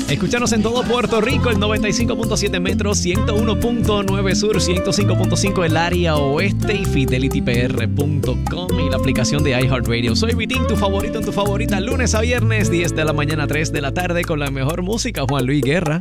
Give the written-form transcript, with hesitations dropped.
Escúchanos en todo Puerto Rico, el 95.7 metros, 101.9 sur, 105.5 el área oeste y fidelitypr.com y la aplicación de iHeartRadio. Soy Vitín, tu favorito en tu favorita, lunes a viernes, 10 de la mañana, 3 de la tarde, con la mejor música, Juan Luis Guerra.